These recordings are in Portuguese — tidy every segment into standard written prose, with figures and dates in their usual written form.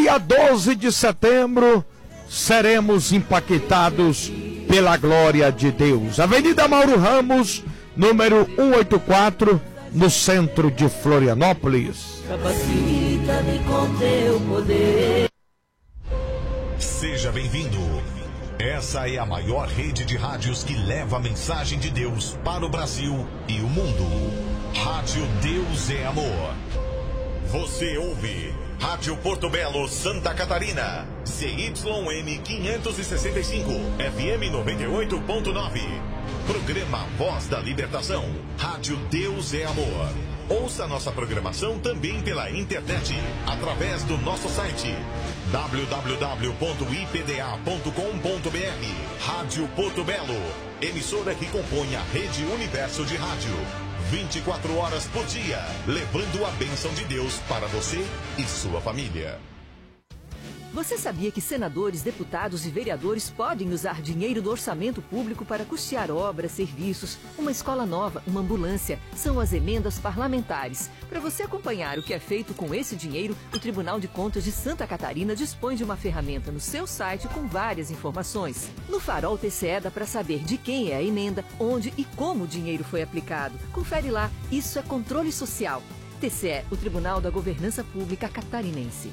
dia 12 de setembro, seremos impactados pela glória de Deus. Avenida Mauro Ramos, número 184, no centro de Florianópolis. Capacita-me com teu poder. Seja bem-vindo. Essa é a maior rede de rádios que leva a mensagem de Deus para o Brasil e o mundo. Rádio Deus é Amor. Você ouve Rádio Porto Belo, Santa Catarina. CYM 565, FM 98.9. Programa Voz da Libertação. Rádio Deus é Amor. Ouça nossa programação também pela internet, através do nosso site www.ipda.com.br. Rádio Porto Belo, emissora que compõe a Rede Universo de Rádio. 24 horas por dia, levando a bênção de Deus para você e sua família. Você sabia que senadores, deputados e vereadores podem usar dinheiro do orçamento público para custear obras, serviços, uma escola nova, uma ambulância? São as emendas parlamentares. Para você acompanhar o que é feito com esse dinheiro, o Tribunal de Contas de Santa Catarina dispõe de uma ferramenta no seu site com várias informações. No Farol TCE dá para saber de quem é a emenda, onde e como o dinheiro foi aplicado. Confere lá, isso é controle social. TCE, o Tribunal da Governança Pública Catarinense.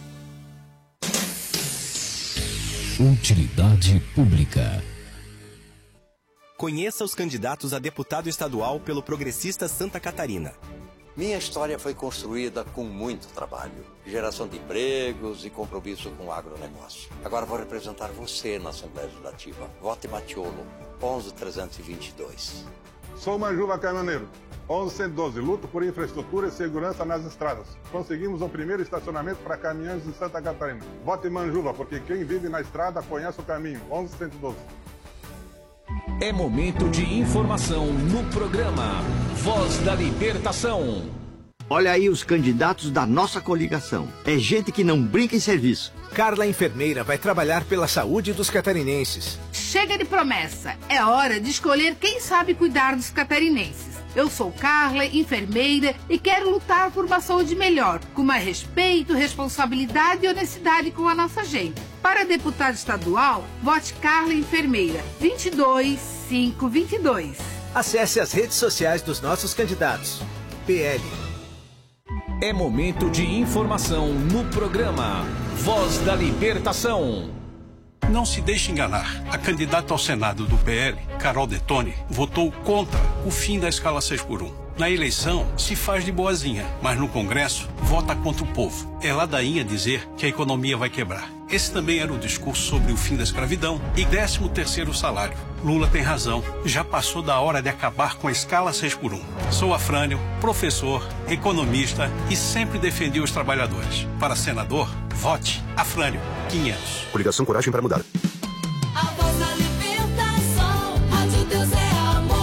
Utilidade pública. Conheça os candidatos a deputado estadual pelo Progressista Santa Catarina. Minha história foi construída com muito trabalho, geração de empregos e compromisso com o agronegócio. Agora vou representar você na Assembleia Legislativa. Vote Matiolo, 11322. Sou Manjuva Caminhoneiro, 11112. Luto por infraestrutura e segurança nas estradas. Conseguimos o primeiro estacionamento para caminhões em Santa Catarina. Vote Manjuva, porque quem vive na estrada conhece o caminho. 11112. É momento de informação no programa Voz da Libertação. Olha aí os candidatos da nossa coligação. É gente que não brinca em serviço. Carla Enfermeira vai trabalhar pela saúde dos catarinenses. Chega de promessa. É hora de escolher quem sabe cuidar dos catarinenses. Eu sou Carla, enfermeira, e quero lutar por uma saúde melhor, com mais respeito, responsabilidade e honestidade com a nossa gente. Para deputado estadual, vote Carla Enfermeira, 22522. Acesse as redes sociais dos nossos candidatos. PL. É momento de informação no programa Voz da Libertação. Não se deixe enganar. A candidata ao Senado do PL, Carol Detone, votou contra o fim da escala 6x1. Na eleição, se faz de boazinha, mas no Congresso, vota contra o povo. É ladainha dizer que a economia vai quebrar. Esse também era o discurso sobre o fim da escravidão e 13º salário. Lula tem razão. Já passou da hora de acabar com a escala 6x1. Sou Afrânio, professor, economista e sempre defendi os trabalhadores. Para senador, vote Afrânio, 500. Coligação Coragem para Mudar. A voz da libertação, Rádio Deus é Amor.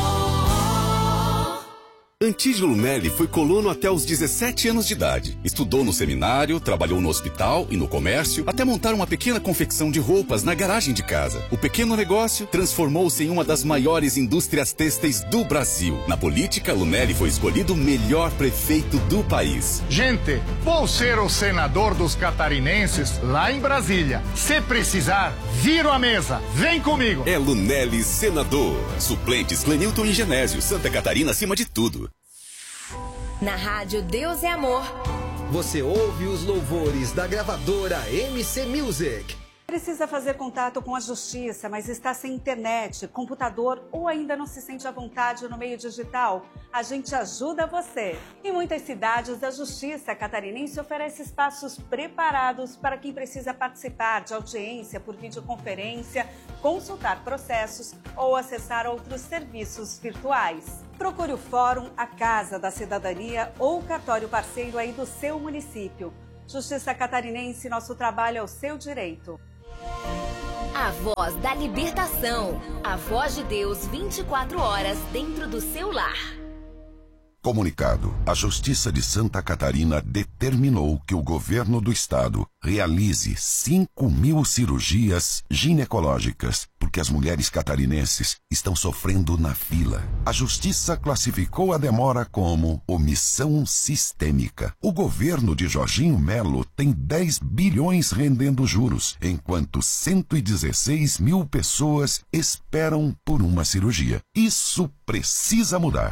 Antídio Lunelli foi colono até os 17 anos de idade. Estudou no seminário, trabalhou no hospital e no comércio, até montar uma pequena confecção de roupas na garagem de casa. O pequeno negócio transformou-se em uma das maiores indústrias têxteis do Brasil. Na política, Lunelli foi escolhido o melhor prefeito do país. Gente, vou ser o senador dos catarinenses lá em Brasília. Se precisar, viro a mesa. Vem comigo. É Lunelli senador. Suplentes Clenilton e Genésio. Santa Catarina acima de tudo. Na Rádio Deus é Amor. Você ouve os louvores da gravadora MC Music. Precisa fazer contato com a justiça, mas está sem internet, computador ou ainda não se sente à vontade no meio digital? A gente ajuda você. Em muitas cidades, a Justiça Catarinense oferece espaços preparados para quem precisa participar de audiência por videoconferência, consultar processos ou acessar outros serviços virtuais. Procure o Fórum, a Casa da Cidadania ou o cartório parceiro aí do seu município. Justiça Catarinense, nosso trabalho é o seu direito. A Voz da Libertação. A voz de Deus 24 horas dentro do seu lar. Comunicado. A Justiça de Santa Catarina determinou que o governo do estado realize 5.000 cirurgias ginecológicas por que as mulheres catarinenses estão sofrendo na fila. A Justiça classificou a demora como omissão sistêmica. O governo de Jorginho Melo tem 10 bilhões rendendo juros, enquanto 116 mil pessoas esperam por uma cirurgia. Isso precisa mudar.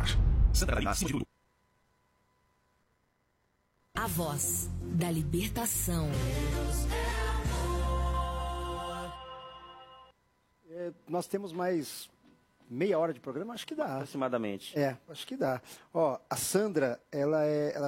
A voz da libertação. Nós temos mais meia hora de programa, acho que dá. Aproximadamente. Acho que dá. Ó, a Sandra, ela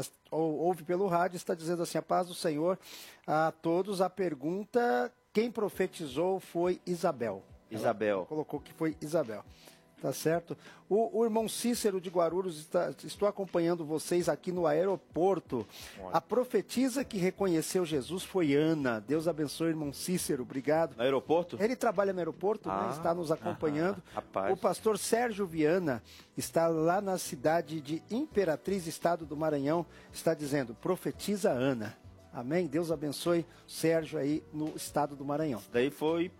ouve pelo rádio, está dizendo assim: a paz do Senhor a todos. A pergunta, quem profetizou foi Isabel. Isabel. Ela colocou que foi Isabel. Tá certo? O irmão Cícero de Guarulhos, estou acompanhando vocês aqui no aeroporto. A profetisa que reconheceu Jesus foi Ana. Deus abençoe, irmão Cícero. Obrigado. No aeroporto? Ele trabalha no aeroporto, né? Está nos acompanhando. Rapaz. O pastor Sérgio Viana está lá na cidade de Imperatriz, estado do Maranhão. Está dizendo, profetiza Ana. Amém? Deus abençoe o Sérgio aí no estado do Maranhão. Daí foi,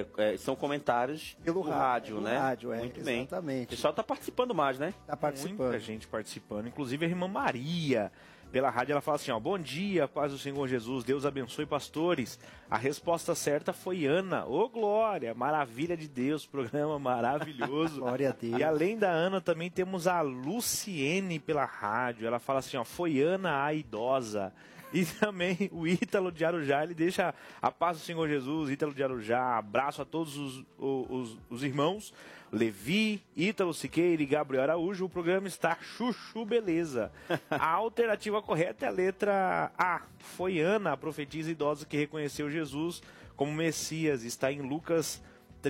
são comentários pelo rádio, né? Rádio, muito bem. Exatamente. O pessoal está participando mais, né? Está participando. Muita gente participando, inclusive a irmã Maria. Pela rádio ela fala assim, ó, bom dia, paz do Senhor Jesus, Deus abençoe pastores. A resposta certa foi Ana. Ô, glória, maravilha de Deus, programa maravilhoso. Glória a Deus. E além da Ana, também temos a Luciene pela rádio. Ela fala assim, ó, foi Ana a idosa. E também o Ítalo de Arujá, ele deixa a paz do Senhor Jesus, Ítalo de Arujá, abraço a todos os irmãos, Levi, Ítalo Siqueira e Gabriel Araújo. O programa está chuchu beleza. A alternativa correta é a letra A. Foi Ana, a profetisa idosa que reconheceu Jesus como Messias. Está em Lucas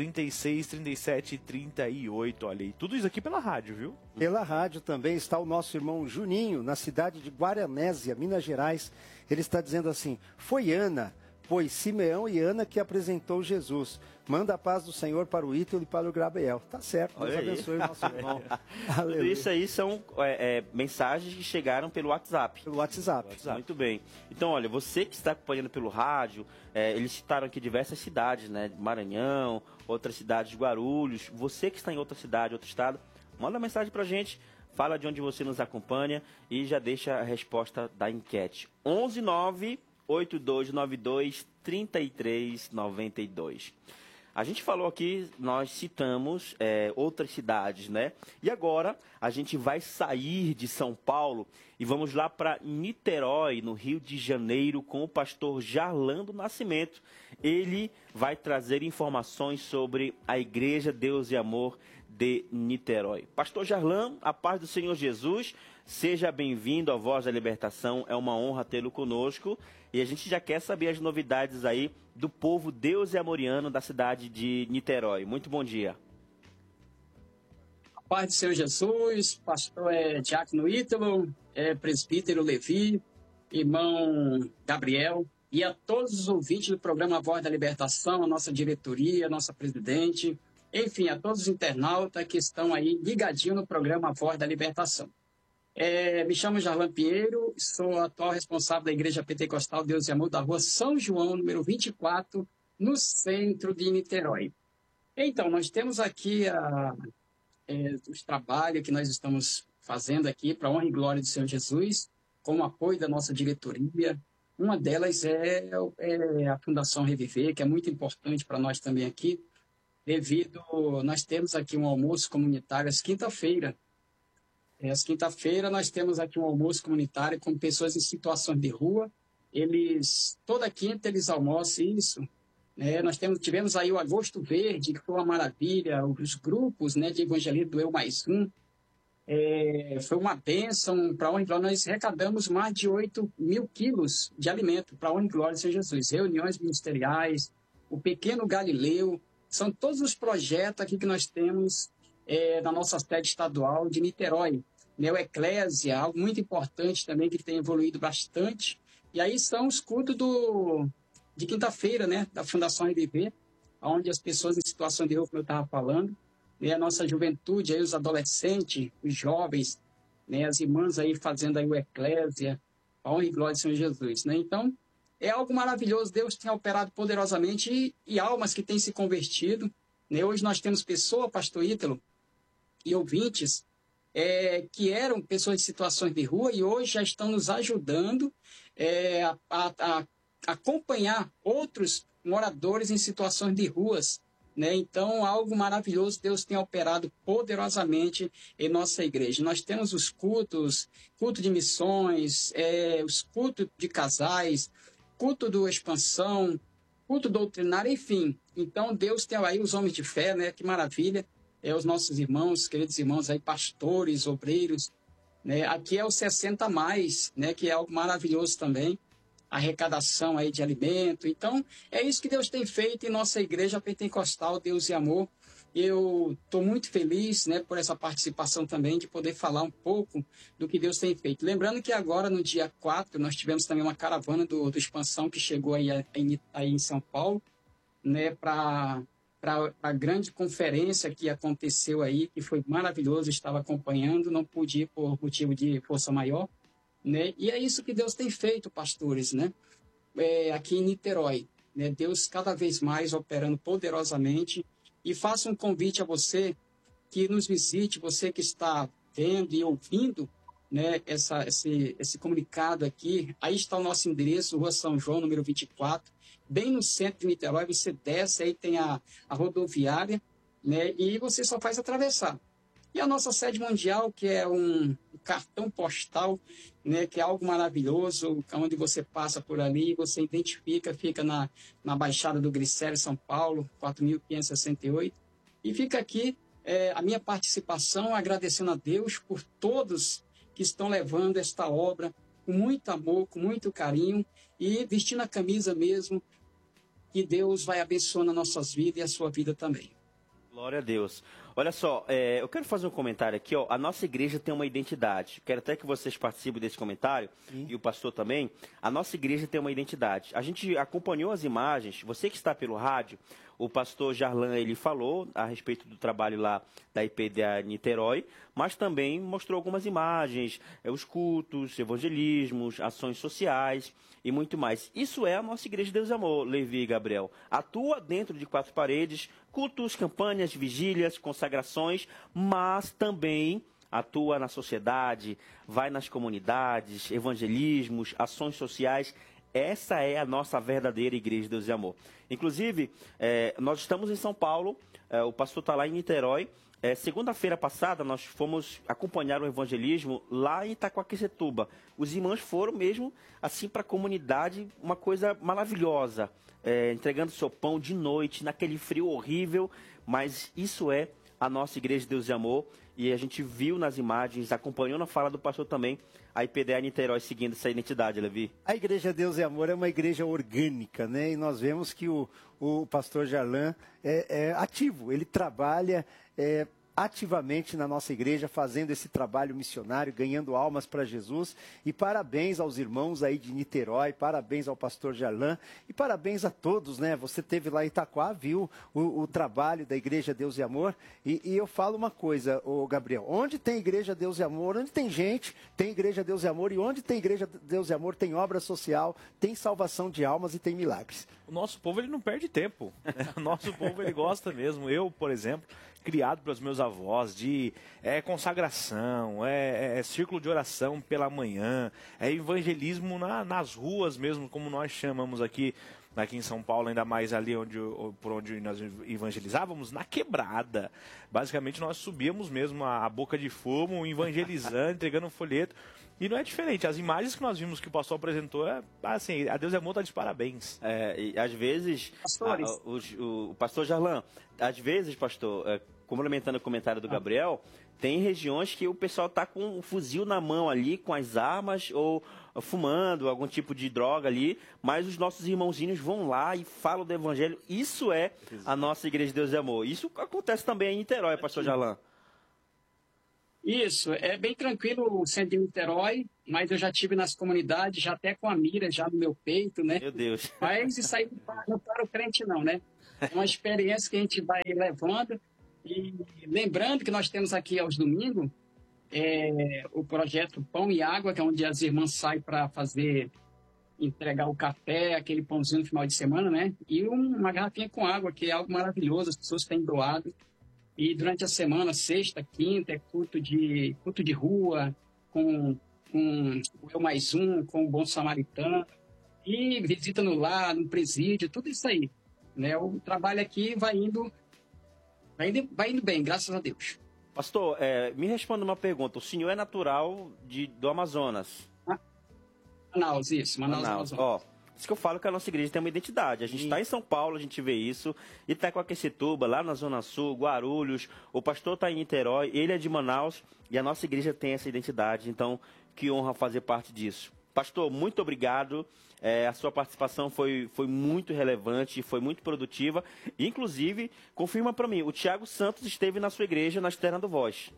36, 37 e 38, olha aí. Tudo isso aqui pela rádio, viu? Pela rádio também está o nosso irmão Juninho, na cidade de Guaranésia, Minas Gerais. Ele está dizendo assim, foi Ana, pois Simeão e Ana que apresentou Jesus. Manda a paz do Senhor para o Ítalo e para o Gabriel. Tá certo, Deus abençoe o nosso irmão. Tudo isso aí são mensagens que chegaram pelo WhatsApp. Pelo WhatsApp. Muito bem. Então, olha, você que está acompanhando pelo rádio, eles citaram aqui diversas cidades, né? Maranhão, outras cidades de Guarulhos. Você que está em outra cidade, outro estado, manda mensagem pra gente, fala de onde você nos acompanha e já deixa a resposta da enquete. 11982923392. A gente falou aqui, nós citamos outras cidades, né? E agora a gente vai sair de São Paulo e vamos lá para Niterói, no Rio de Janeiro, com o pastor Jarlando Nascimento. Ele vai trazer informações sobre a Igreja Deus e Amor de Niterói. Pastor Jarlão, a paz do Senhor Jesus, seja bem-vindo à Voz da Libertação, é uma honra tê-lo conosco e a gente já quer saber as novidades aí do povo Deus e Amoriano da cidade de Niterói. Muito bom dia. A paz do Senhor Jesus, pastor Diácono Ítalo, presbítero Levi, irmão Gabriel e a todos os ouvintes do programa Voz da Libertação, a nossa diretoria, a nossa presidente, enfim, a todos os internautas que estão aí ligadinhos no programa Voz da Libertação. Me chamo Jarlão Pinheiro, sou atual responsável da Igreja Pentecostal Deus e Amor da Rua São João, número 24, no centro de Niterói. Então, nós temos aqui os trabalhos que nós estamos fazendo aqui para a honra e glória do Senhor Jesus, com o apoio da nossa diretoria. Uma delas é a Fundação Reviver, que é muito importante para nós também aqui, nós temos aqui um almoço comunitário às quinta-feira. Às quinta-feira nós temos aqui um almoço comunitário com pessoas em situações de rua. Toda quinta eles almoçam isso. Nós tivemos aí o Agosto Verde, que foi uma maravilha, os grupos, né, de evangelismo do Eu Mais Um. Foi uma bênção para a honra e glória. Nós arrecadamos mais de 8 mil quilos de alimento para a honra e glória do Senhor Jesus. Reuniões ministeriais, o Pequeno Galileu, são todos os projetos aqui que nós temos na nossa sede estadual de Niterói. O Eclésia, algo muito importante também que tem evoluído bastante. E aí são os cultos de quinta-feira, né, da Fundação Reviver, onde as pessoas em situação de rua, como eu estava falando, né, a nossa juventude, aí, os adolescentes, os jovens, né, as irmãs aí fazendo aí o Eclésia, a honra e glória do Senhor Jesus. Né? Então, é algo maravilhoso. Deus tem operado poderosamente e almas que têm se convertido. né? Hoje nós temos pessoas, pastor Ítalo, e ouvintes, que eram pessoas de situações de rua e hoje já estão nos ajudando a acompanhar outros moradores em situações de ruas, né? Então, algo maravilhoso, Deus tem operado poderosamente em nossa igreja. Nós temos os cultos, culto de missões, os cultos de casais, culto do expansão, culto doutrinário, enfim. Então, Deus tem aí os homens de fé, né? Que maravilha. Os nossos irmãos, queridos irmãos aí, pastores, obreiros, né? Aqui é o 60 mais, né? Que é algo maravilhoso também. Arrecadação aí de alimento. Então, é isso que Deus tem feito em nossa igreja pentecostal, Deus e Amor. Eu estou muito feliz, né, por essa participação também, de poder falar um pouco do que Deus tem feito. Lembrando que agora, no dia 4, nós tivemos também uma caravana do Expansão que chegou aí em São Paulo, né, para a grande conferência que aconteceu aí, que foi maravilhoso, estava acompanhando, não pude ir por motivo de força maior, né? E é isso que Deus tem feito, pastores, né? Aqui em Niterói, né? Deus cada vez mais operando poderosamente. E faço um convite a você que nos visite, você que está vendo e ouvindo, né, esse comunicado aqui. Aí está o nosso endereço, Rua São João, número 24, bem no centro de Niterói. Você desce, aí tem a rodoviária, né, e você só faz atravessar. E a nossa sede mundial, que é um cartão postal, né, que é algo maravilhoso, onde você passa por ali, você identifica, fica na Baixada do Glicério, São Paulo, 4.568. E fica aqui a minha participação, agradecendo a Deus por todos que estão levando esta obra com muito amor, com muito carinho e vestindo a camisa mesmo, que Deus vai abençoando as nossas vidas e a sua vida também. Glória a Deus. Olha só, eu quero fazer um comentário aqui, ó. A nossa igreja tem uma identidade. Quero até que vocês participem desse comentário, e o pastor também. A nossa igreja tem uma identidade. A gente acompanhou as imagens, você que está pelo rádio, o pastor Jarlan, ele falou a respeito do trabalho lá da IPDA Niterói, mas também mostrou algumas imagens, os cultos, evangelismos, ações sociais e muito mais. Isso é a nossa Igreja de Deus e Amor, Levi e Gabriel. Atua dentro de 4 paredes, cultos, campanhas, vigílias, consagrações, mas também atua na sociedade, vai nas comunidades, evangelismos, ações sociais. Essa é a nossa verdadeira Igreja de Deus e Amor. Inclusive, nós estamos em São Paulo, o pastor está lá em Niterói. Segunda-feira passada, nós fomos acompanhar o evangelismo lá em Itaquaquecetuba. Os irmãos foram mesmo, assim, para a comunidade, uma coisa maravilhosa, entregando seu pão de noite, naquele frio horrível, mas isso é a nossa Igreja de Deus e Amor, e a gente viu nas imagens, acompanhou na fala do pastor também, a IPDA Niterói seguindo essa identidade, Levi. A Igreja Deus e Amor é uma igreja orgânica, né? E nós vemos que o pastor Jarlan é ativo, ele trabalha ativamente na nossa igreja, fazendo esse trabalho missionário, ganhando almas para Jesus. E parabéns aos irmãos aí de Niterói, parabéns ao pastor Jarlan e parabéns a todos, né? Você esteve lá em Itaquá, viu o trabalho da Igreja Deus e Amor. E eu falo uma coisa, Gabriel, onde tem Igreja Deus e Amor, onde tem gente, tem Igreja Deus e Amor, e onde tem Igreja Deus e Amor, tem obra social, tem salvação de almas e tem milagres. O nosso povo, ele não perde tempo. O nosso povo, ele gosta mesmo. Eu, por exemplo, criado pelos meus avós, de consagração, círculo de oração pela manhã, evangelismo nas ruas mesmo, como nós chamamos aqui em São Paulo, ainda mais ali por onde nós evangelizávamos, na quebrada. Basicamente, nós subíamos mesmo a boca de fumo, evangelizando, entregando um folheto. E não é diferente. As imagens que nós vimos que o pastor apresentou, assim, a Deus é Amor tá de parabéns. E às vezes, o pastor Jarlan, às vezes, pastor, complementando o comentário do Gabriel, tem regiões que o pessoal tá com um fuzil na mão ali, com as armas, ou fumando algum tipo de droga ali, mas os nossos irmãozinhos vão lá e falam do evangelho. Isso é a nossa Igreja de Deus e Amor. Isso acontece também em Niterói, pastor Jarlan. Isso, é bem tranquilo o centro de Niterói, mas eu já tive nas comunidades, já até com a mira já no meu peito, né? Meu Deus. Mas isso aí não para o crente não, né? É uma experiência que a gente vai levando. E lembrando que nós temos aqui aos domingos o projeto Pão e Água, que é onde as irmãs saem para fazer entregar o café, aquele pãozinho no final de semana, né? E uma garrafinha com água, que é algo maravilhoso, as pessoas têm doado. E durante a semana, sexta, quinta, é culto de rua, com o Eu Mais Um, com o Bom Samaritano, e visita no lar, no presídio, tudo isso aí. Né? O trabalho aqui vai indo bem, graças a Deus. Pastor, me responda uma pergunta. O senhor é natural do Amazonas? Manaus, isso. Manaus. Ó, isso que eu falo que a nossa igreja tem uma identidade. A gente está em São Paulo, a gente vê isso. Itacoaquecetuba, lá na Zona Sul, Guarulhos. O pastor está em Niterói, ele é de Manaus. E a nossa igreja tem essa identidade. Então, que honra fazer parte disso. Pastor, muito obrigado. A sua participação foi muito relevante, foi muito produtiva. E, inclusive, confirma para mim, o Tiago Santos esteve na sua igreja, na Externa do Voz.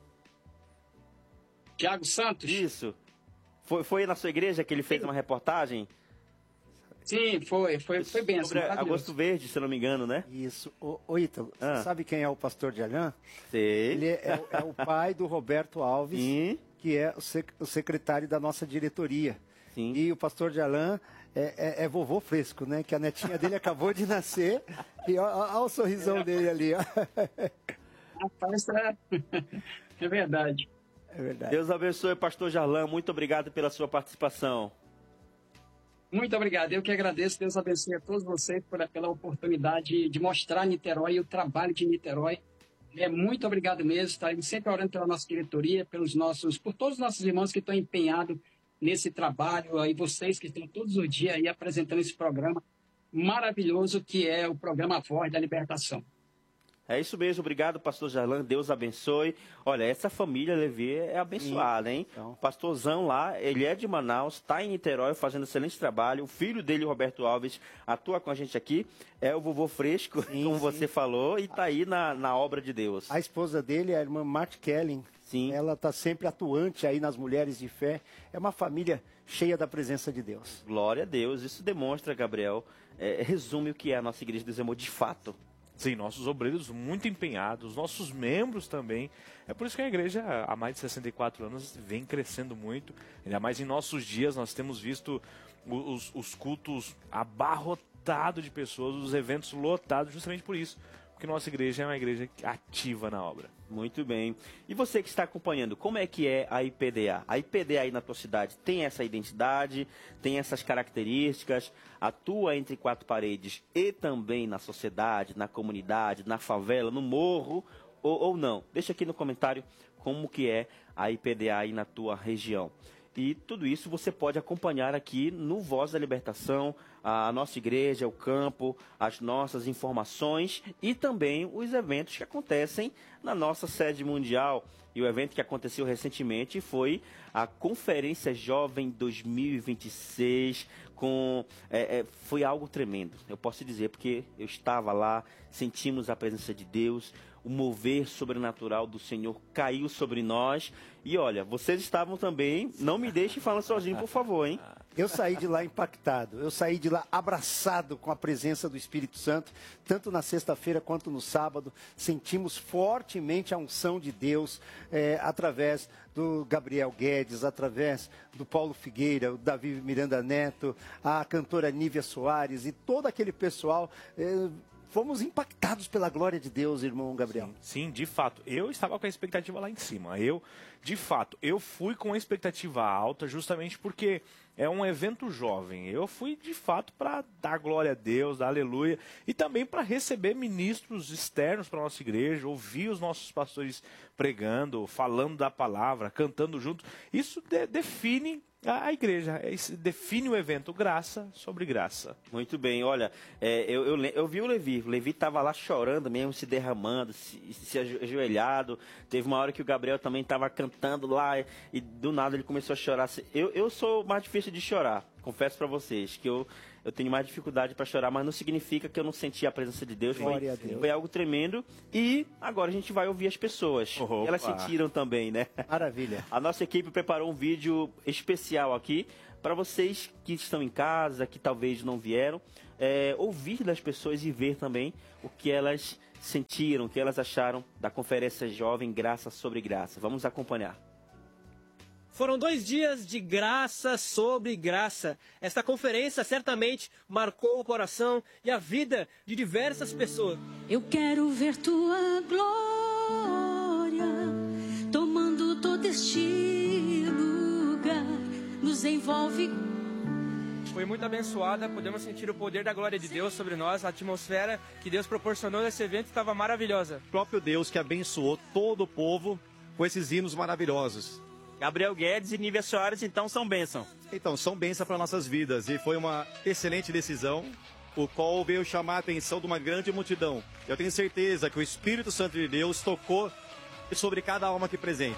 Tiago Santos? Isso. Foi na sua igreja que ele fez uma reportagem? Sim, foi bem. Sobre Agosto Verde, se não me engano, né? Isso. Ô Ítalo, você sabe quem é o pastor de Alhã? Sei. Ele é o pai do Roberto Alves, que é o secretário da nossa diretoria. Sim. E o pastor de Alain é vovô fresco, né? Que a netinha dele acabou de nascer. E olha o sorrisão dele ali, ó. Rapaz, é verdade. É verdade. Deus abençoe, pastor Jarlan. Muito obrigado pela sua participação. Muito obrigado. Eu que agradeço. Deus abençoe a todos vocês pela oportunidade de mostrar Niterói e o trabalho de Niterói. Muito obrigado mesmo. Estaremos sempre orando pela nossa diretoria, por todos os nossos irmãos que estão empenhados nesse trabalho, aí vocês que estão todos os dias aí apresentando esse programa maravilhoso que é o programa Voz da Libertação. É isso mesmo, obrigado, pastor Jarlan, Deus abençoe. Olha, essa família Levi é abençoada, hein? Então. O pastorzão lá, ele é de Manaus, está em Niterói fazendo excelente trabalho. O filho dele, Roberto Alves, atua com a gente aqui, é o vovô fresco, como você falou, e está aí na obra de Deus. A esposa dele é a irmã Mart Kellen. Sim. Ela está sempre atuante aí nas mulheres de fé. É uma família cheia da presença de Deus. Glória a Deus. Isso demonstra, Gabriel, resume o que é a nossa Igreja de Deus Amor de fato. Sim, nossos obreiros muito empenhados, nossos membros também. É por isso que a igreja, há mais de 64 anos, vem crescendo muito. Ainda mais em nossos dias, nós temos visto os cultos abarrotados de pessoas, os eventos lotados, justamente por isso. Porque nossa igreja é uma igreja ativa na obra. Muito bem. E você que está acompanhando, como é que é a IPDA? A IPDA aí na tua cidade tem essa identidade, tem essas características, atua entre quatro paredes e também na sociedade, na comunidade, na favela, no morro ou não? Deixa aqui no comentário como que é a IPDA aí na tua região. E tudo isso você pode acompanhar aqui no Voz da Libertação, a nossa igreja, o campo, as nossas informações e também os eventos que acontecem na nossa sede mundial. E o evento que aconteceu recentemente foi a Conferência Jovem 2026, foi algo tremendo, eu posso dizer, porque eu estava lá, sentimos a presença de Deus, o mover sobrenatural do Senhor caiu sobre nós. E olha, vocês estavam também, não me deixem falando sozinho, por favor, hein? Eu saí de lá impactado, eu saí de lá abraçado com a presença do Espírito Santo, tanto na sexta-feira quanto no sábado. Sentimos fortemente a unção de Deus através do Gabriel Guedes, através do Paulo Figueira, o Davi Miranda Neto, a cantora Nívia Soares e todo aquele pessoal. Fomos impactados pela glória de Deus, irmão Gabriel. Sim, de fato. Eu estava com a expectativa lá em cima. De fato, eu fui com a expectativa alta justamente porque é um evento jovem. Eu fui, de fato, para dar glória a Deus, dar aleluia, e também para receber ministros externos para a nossa igreja, ouvir os nossos pastores pregando, falando da palavra, cantando junto. Isso define a igreja, define o evento, graça sobre graça. Muito bem, olha, eu vi o Levi estava lá chorando mesmo, se derramando, se ajoelhado. Teve uma hora que o Gabriel também estava cantando lá e do nada ele começou a chorar. Eu sou mais difícil de chorar, confesso para vocês, que eu tenho mais dificuldade para chorar, mas não significa que eu não senti a presença de Deus. Foi algo tremendo. E agora a gente vai ouvir as pessoas. Opa. Elas sentiram também, né? Maravilha. A nossa equipe preparou um vídeo especial aqui para vocês que estão em casa, que talvez não vieram, ouvir das pessoas e ver também o que elas sentiram, o que elas acharam da Conferência Jovem Graça sobre Graça. Vamos acompanhar. Foram 2 dias de graça sobre graça. Esta conferência certamente marcou o coração e a vida de diversas pessoas. Eu quero ver tua glória, tomando todo este lugar, nos envolve. Foi muito abençoada, podemos sentir o poder da glória de Deus sobre nós, a atmosfera que Deus proporcionou nesse evento estava maravilhosa. O próprio Deus que abençoou todo o povo com esses hinos maravilhosos. Gabriel Guedes e Nívia Soares, então, são bênção. Então, são bênção para nossas vidas e foi uma excelente decisão, o qual veio chamar a atenção de uma grande multidão. Eu tenho certeza que o Espírito Santo de Deus tocou sobre cada alma aqui presente.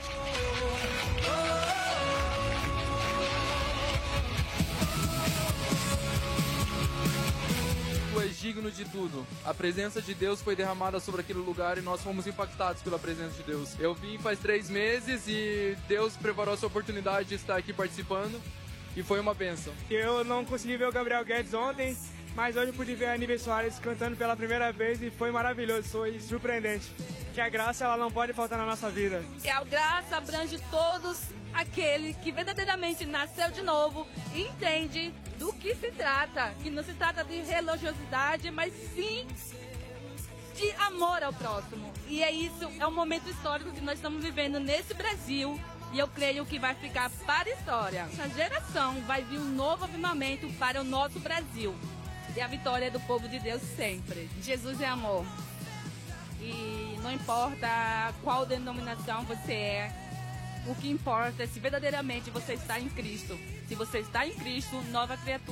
Tu és digno de tudo. A presença de Deus foi derramada sobre aquele lugar e nós fomos impactados pela presença de Deus. Eu vim faz 3 meses e Deus preparou essa oportunidade de estar aqui participando e foi uma bênção. Eu não consegui ver o Gabriel Guedes ontem, mas hoje pude ver a Nívia Soares cantando pela primeira vez e foi maravilhoso, foi surpreendente. Que a graça ela não pode faltar na nossa vida. E a graça abrange todos aquele que verdadeiramente nasceu de novo e entende do que se trata, que não se trata de religiosidade, mas sim de amor ao próximo. E é isso, é um momento histórico que nós estamos vivendo nesse Brasil e eu creio que vai ficar para a história. Essa geração vai vir um novo avivamento para o nosso Brasil. E a vitória é do povo de Deus sempre. Jesus é amor. E não importa qual denominação você é, o que importa é se verdadeiramente você está em Cristo. Se você está em Cristo, nova criatura.